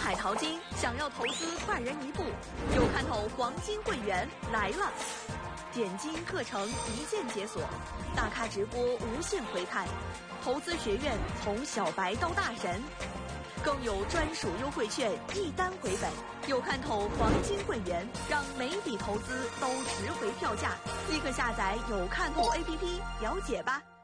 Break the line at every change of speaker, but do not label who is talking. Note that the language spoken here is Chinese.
海淘金，想要投资快人一步，有看头黄金会员来了！点金课程一键解锁，大咖直播无限回看，投资学院从小白到大神，更有专属优惠券一单回本。有看头黄金会员，让每笔投资都值回票价，立刻下载有看头 APP 了解吧。